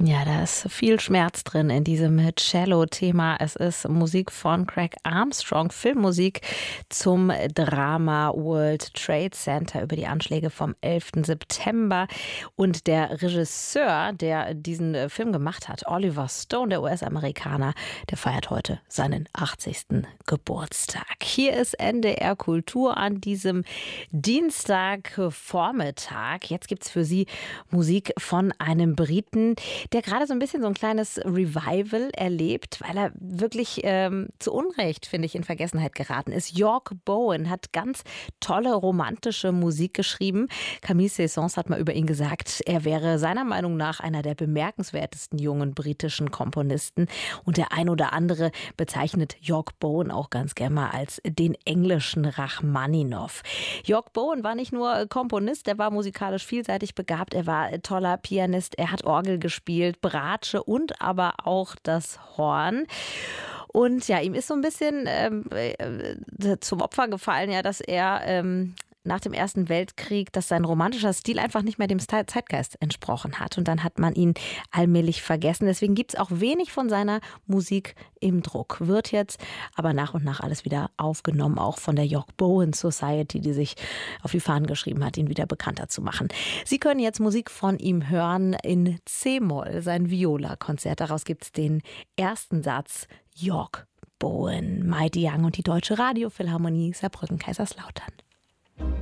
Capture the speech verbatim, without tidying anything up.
Ja, da ist viel Schmerz drin in diesem Cello-Thema. Es ist Musik von Craig Armstrong, Filmmusik zum Drama World Trade Center über die Anschläge vom elften September. Und der Regisseur, der diesen Film gemacht hat, Oliver Stone, der U S-Amerikaner, der feiert heute seinen achtzigsten Geburtstag. Hier ist N D R Kultur an diesem Dienstagvormittag. Jetzt gibt es für Sie Musik von einem Briten, der gerade so ein bisschen so ein kleines Revival erlebt, weil er wirklich ähm, zu Unrecht, finde ich, in Vergessenheit geraten ist. York Bowen hat ganz tolle romantische Musik geschrieben. Camille Saint-Saëns hat mal über ihn gesagt, er wäre seiner Meinung nach einer der bemerkenswertesten jungen britischen Komponisten. Und der ein oder andere bezeichnet York Bowen auch ganz gerne mal als den englischen Rachmaninow. York Bowen war nicht nur Komponist, er war musikalisch vielseitig begabt, er war toller Pianist, er hat Orgel gespielt, Bratsche und aber auch das Horn. Und ja, ihm ist so ein bisschen ähm, äh, zum Opfer gefallen, ja, dass er ähm, nach dem Ersten Weltkrieg, dass sein romantischer Stil einfach nicht mehr dem Zeitgeist entsprochen hat. Und dann hat man ihn allmählich vergessen. Deswegen gibt es auch wenig von seiner Musik im Druck. Wird jetzt aber nach und nach alles wieder aufgenommen, auch von der York Bowen Society, die sich auf die Fahnen geschrieben hat, ihn wieder bekannter zu machen. Sie können jetzt Musik von ihm hören in C-Moll, sein Viola-Konzert. Daraus gibt es den ersten Satz, York Bowen, Mighty Young und die Deutsche Radiophilharmonie Saarbrücken-Kaiserslautern.